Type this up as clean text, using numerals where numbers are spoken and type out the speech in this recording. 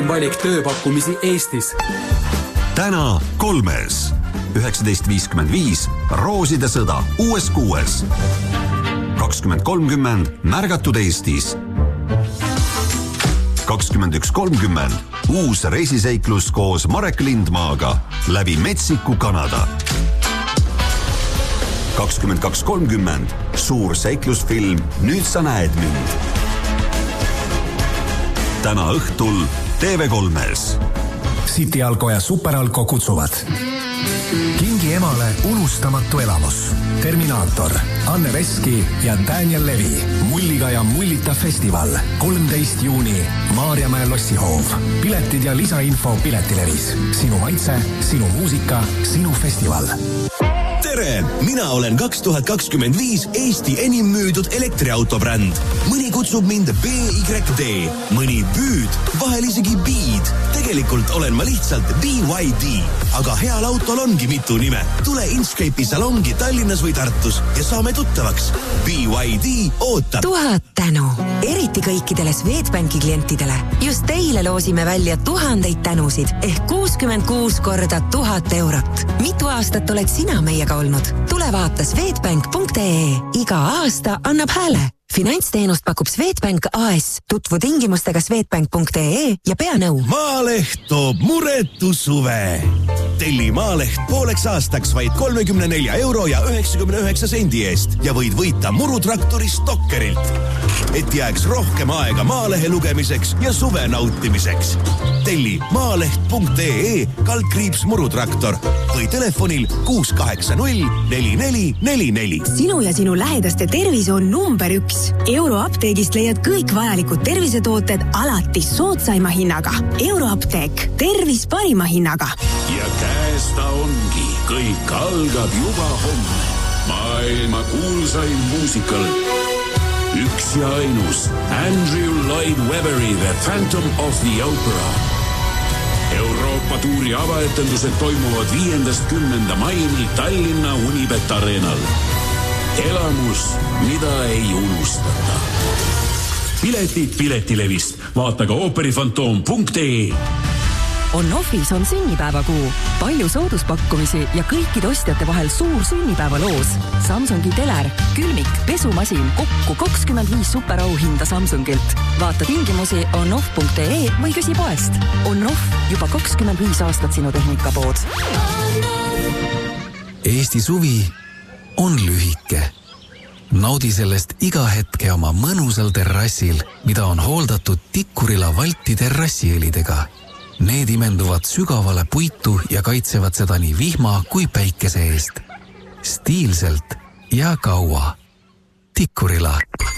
valik tööpakkumisi Eestis. Täna 3. 19.55 Rooside sõda uues 6. 20.30 Märgatud Eestis. 21.30 uus reisiseiklus koos Marek Lindmaaga läbi Metsiku Kanada. 22.30 suur seiklusfilm Nüüd sa näed mind. Täna õhtul TV3-s. City Alko ja Superalko kutsuvad. Kingi emale unustamatu elamus. Terminaator, Anne Veski ja Daniel Levi. Mulliga ja mullita festival. 13. juuni Maarjamäe lossihoov. Piletid ja lisainfo Piletilevis. Sinu maitse, sinu muusika, sinu festival. Tere! Mina olen 2025 Eesti enim müüdud elektriautobränd. Mõni kutsub mind BYD, mõni Büüd, vahel isegi Beed. Tegelikult olen ma lihtsalt BYD, aga heal autol ongi mitu nime. Tule Inkscape'i salongi Tallinnas või Tartus ja saame tuttavaks. BYD ootab. 1000 tänu. Eriti kõikidele Swedbanki klientidele. Just teile loosime välja 1000 tänusid ehk 66 korda 1000 eurot. Mitu aastat oled sina meiega olnud? Tule vaata swedbank.ee. Iga aasta annab hääle. Finantsteenust pakub Swedbank AS. Tutvu tingimustega swedbank.ee ja pea nõu. Maaleht toob muretu suve. Telli Maaleht pooleks aastaks vaid 34 euro ja 99 sendi eest ja võid võita murutraktori Stokkerilt. Et jääks rohkem aega Maalehe lugemiseks ja suve nautimiseks. Telli maaleht.ee /murutraktor või telefonil 680 4444. Sinu ja sinu lähedaste tervis on number 1. Euroapteegist leiad kõik vajalikud tervisetooted alati soodsaima hinnaga. Euroapteek. Tervis parima hinnaga. Ja käes ta ongi. Kõik algab juba homme. Maailma kuulsain muusikal. Üks ja ainus. Andrew Lloyd Webbery The Phantom of the Opera. Euroopa tuuri avaetendused toimuvad 5.–10. maini Tallinna Unibet Arenal. Elamus, mida ei unustata. Piletid Piletilevist. Vaata ka ooperifantoom.ee. On-Offis on sünnipäevakuu. Palju sooduspakkumisi ja kõikide ostjate vahel suur sünnipäevaloos. Samsungi teler, külmik, pesumasin, kokku 25 superauhinda Samsungilt. Vaata tingimusi onoff.ee või küsi poest. On-Off, juba 25 aastat sinu tehnikapood. Eesti suvi on lühike. Naudi sellest iga hetke oma mõnusal terrassil, mida on hooldatud Tikkurila Valti terrassiõlidega. Need imenduvad sügavale puitu ja kaitsevad seda nii vihma kui päikese eest. Stiilselt ja kaua. Tikkurila.